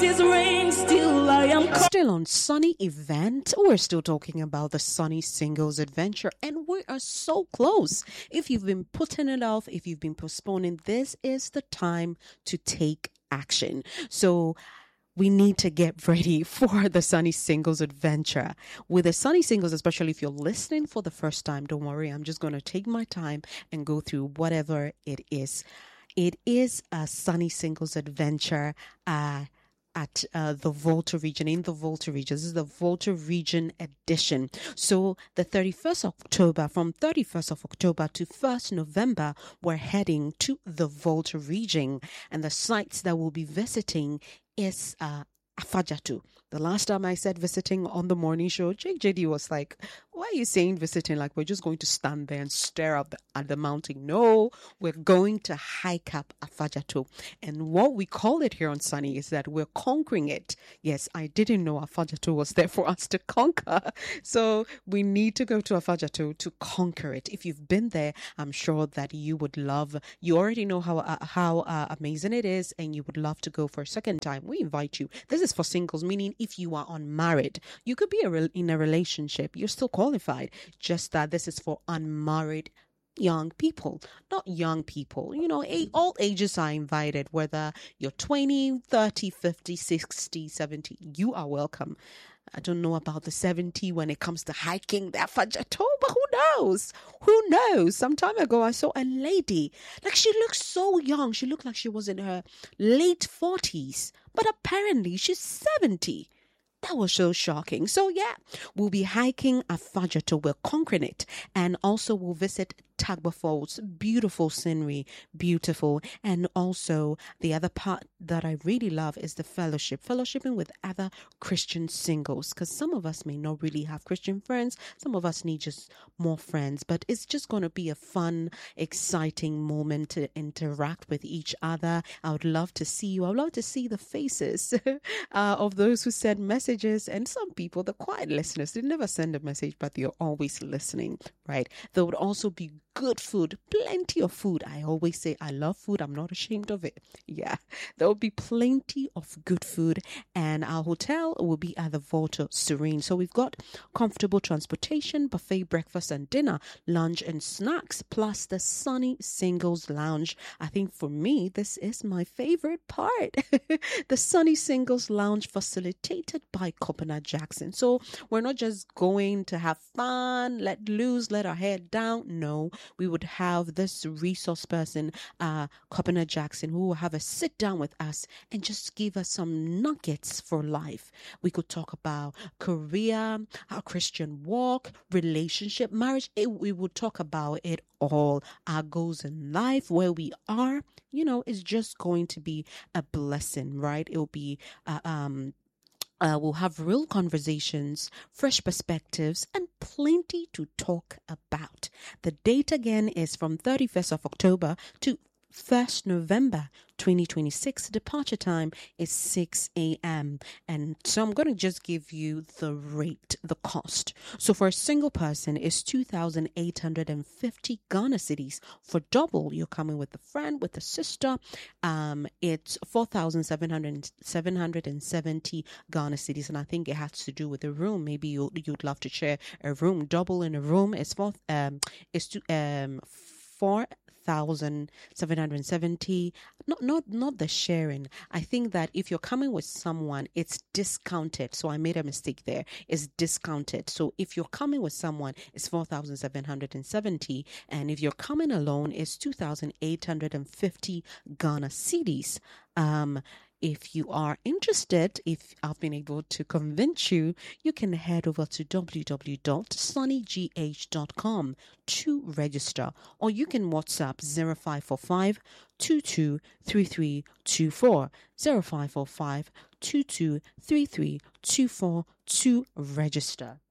his reign, still I am Still on Sunny Event, we're still talking about the Sunny Singles Adventure, and we are so close. If you've been putting it off, if you've been postponing, this is the time to take action. So we need to get ready for the Sunny Singles Adventure. With the Sunny Singles, especially if you're listening for the first time, don't worry, I'm just going to take my time and go through whatever it is. It is a Sunny Singles Adventure at the Volta region, in the Volta region. This is the Volta region edition. So the 31st of October, from 31st of October to 1st November, we're heading to the Volta region. And the sites that we'll be visiting is Afajatu. The last time I said visiting on the morning show, JD was like, why are you saying visiting? Like we're just going to stand there and stare up at the mountain. No, we're going to hike up Afajatu. And what we call it here on Sunny is that we're conquering it. Yes, I didn't know Afajatu was there for us to conquer. So we need to go to Afajatu to conquer it. If you've been there, I'm sure that you would love, you already know how amazing it is, and you would love to go for a second time. We invite you. This is for singles, meaning if you are unmarried, you could be in a relationship, you're still qualified, just that this is for unmarried young people. Not young people, all ages are invited, whether you're 20, 30, 50, 60, 70, you are welcome. I don't know about the 70 when it comes to hiking that Afajatu, but who knows? Who knows? Some time ago, I saw a lady, like she looked so young. She looked like she was in her late 40s, but apparently she's 70. That was so shocking. So yeah, we'll be hiking Afajatu. We're conquering it. And also we'll visit Tagba Falls. Beautiful scenery. Beautiful. And also the other part that I really love is the fellowshipping with other Christian singles. Because some of us may not really have Christian friends. Some of us need just more friends. But it's just going to be a fun, exciting moment to interact with each other. I would love to see you. I would love to see the faces of those who send messages. And some people, the quiet listeners, they never send a message, but they're always listening, right? There would also be good food, plenty of food. I always say I love food. I'm not ashamed of it. Yeah, there will be plenty of good food, and our hotel will be at the Volta Serene. So we've got comfortable transportation, buffet breakfast and dinner, lunch and snacks, plus the Sunny Singles Lounge. I think for me, this is my favorite part. The Sunny Singles Lounge facilitated by Copena Jackson. So we're not just going to have fun, let loose, let our head down. No, we would have this resource person, Copena Jackson, who will have a sit down with us and just give us some nuggets for life. We could talk about career, our Christian walk, relationship, marriage. We would talk about it all, our goals in life, where we are. It's just going to be a blessing, right? It'll be we'll have real conversations, fresh perspectives, and plenty to talk about. The date again is from 31st of October to 1st November 2026. Departure time is 6 a.m. And so I'm going to just give you the rate, the cost. So for a single person, it's 2,850 Ghana cedis. For double, you're coming with a friend, with a sister. It's 4,770 Ghana cedis. And I think it has to do with the room. Maybe you'd love to share a room. Double in a room is 4,770. Not the sharing. I think that if you're coming with someone, it's discounted. So I made a mistake there. It's discounted. So if you're coming with someone, it's 4,770. And if you're coming alone, it's 2,850 Ghana cedis. If you are interested, if I've been able to convince you, you can head over to www.sunnygh.com to register, or you can WhatsApp 0545 223324 0545 223324 to register.